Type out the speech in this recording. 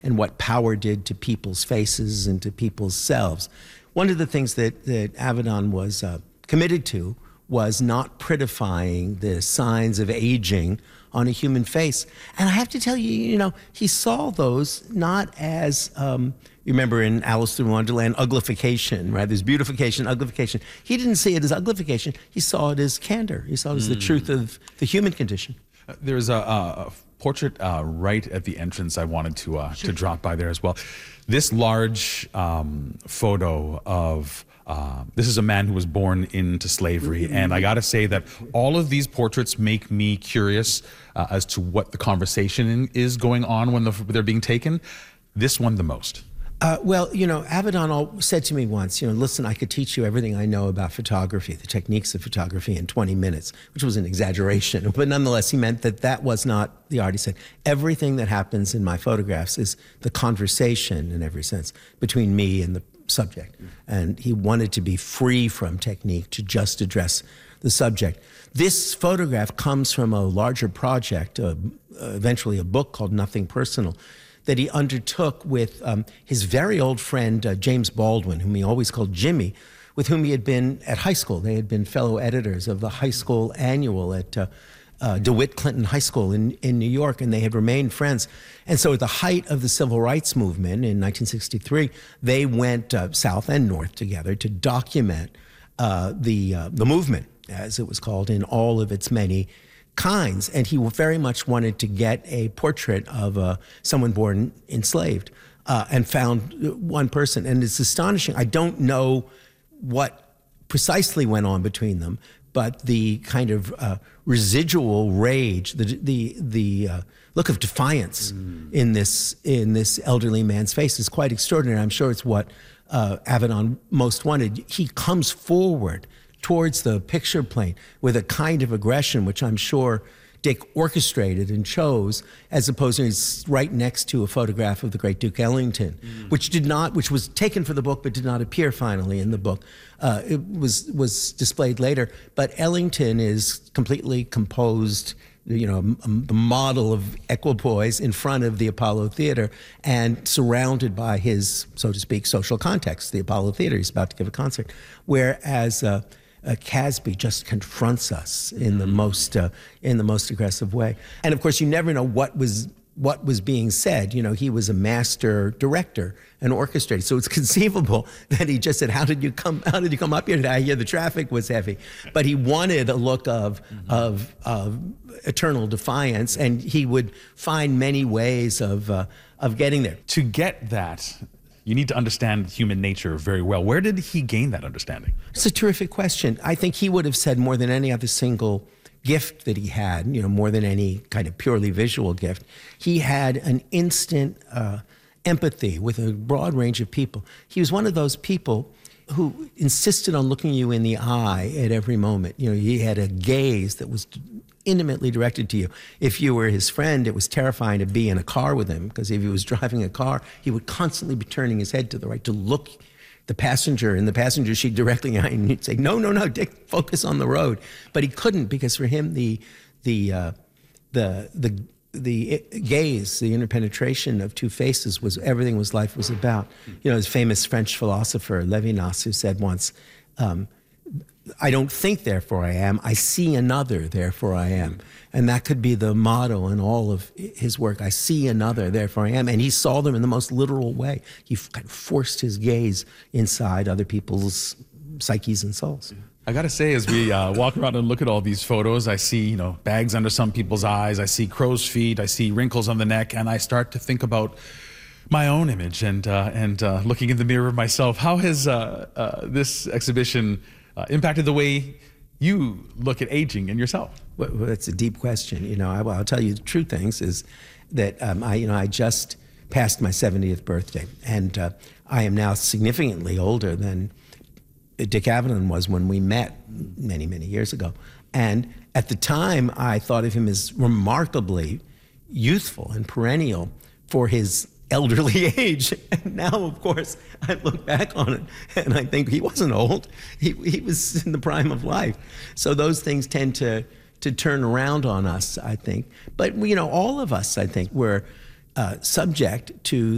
and what power did to people's faces and to people's selves. One of the things that Avedon was committed to was not prettifying the signs of aging on a human face. And I have to tell you, he saw those not as, you remember in Alice Through Wonderland, uglification, right? There's beautification, uglification. He didn't see it as uglification. He saw it as candor. He saw it as the truth of the human condition. There's a portrait right at the entrance I wanted to drop by there as well. This large photo of this is a man who was born into slavery, and I got to say that all of these portraits make me curious as to what the conversation is going on when they're being taken. This one the most. Well, Avedon said to me once, listen, I could teach you everything I know about photography, the techniques of photography in 20 minutes, which was an exaggeration. But nonetheless, he meant that was not the art. He said, everything that happens in my photographs is the conversation, in every sense, between me and the subject. And he wanted to be free from technique to just address the subject. This photograph comes from a larger project, eventually a book called Nothing Personal, that he undertook with his very old friend, James Baldwin, whom he always called Jimmy, with whom he had been at high school. They had been fellow editors of the high school annual at DeWitt Clinton High School in New York, and they had remained friends. And so at the height of the civil rights movement in 1963, they went south and north together to document the movement, as it was called, in all of its many kinds. And he very much wanted to get a portrait of someone born enslaved, and found one person. And it's astonishing. I don't know what precisely went on between them, but the kind of residual rage, the look of defiance in this elderly man's face is quite extraordinary. I'm sure it's what Avedon most wanted. He comes forward towards the picture plane with a kind of aggression, which I'm sure Dick orchestrated and chose, as opposed to he's right next to a photograph of the great Duke Ellington, which was taken for the book but did not appear finally in the book. It was displayed later, but Ellington is completely composed, the model of equipoise in front of the Apollo Theater and surrounded by his, so to speak, social context, the Apollo Theater. He's about to give a concert. Whereas Casby just confronts us in the most aggressive way. And of course, you never know what was being said. He was a master director and orchestrator, so it's conceivable that he just said, "How did you come up here today? I hear the traffic was heavy." But he wanted a look of eternal defiance, and he would find many ways of getting there. To get that, you need to understand human nature very well. Where did he gain that understanding? It's a terrific question. I think he would have said more than any other single gift that he had, more than any kind of purely visual gift, he had an instant empathy with a broad range of people. He was one of those people who insisted on looking you in the eye at every moment. He had a gaze that was intimately directed to you. If you were his friend, it was terrifying to be in a car with him, because if he was driving a car, he would constantly be turning his head to the right to look the passenger in the passenger seat directly, and he'd say, no, Dick, focus on the road. But he couldn't, because for him, the gaze, the interpenetration of two faces was everything life was about. His famous French philosopher, Levinas, who said once, I don't think, therefore I am. I see another, therefore I am. And that could be the motto in all of his work. I see another, therefore I am. And he saw them in the most literal way. He kind of forced his gaze inside other people's psyches and souls. I got to say, as we walk around and look at all these photos, I see, bags under some people's eyes. I see crow's feet. I see wrinkles on the neck. And I start to think about my own image and looking in the mirror of myself. How has this exhibition impacted the way you look at aging and yourself? Well, that's a deep question. I'll tell you the true things is that I just passed my 70th birthday, and I am now significantly older than Dick Avedon was when we met many, many years ago. And at the time, I thought of him as remarkably youthful and perennial for his elderly age. And now, of course, I look back on it and I think he wasn't old. He was in the prime of life. So those things tend to turn around on us, I think. But, all of us, I think, were subject to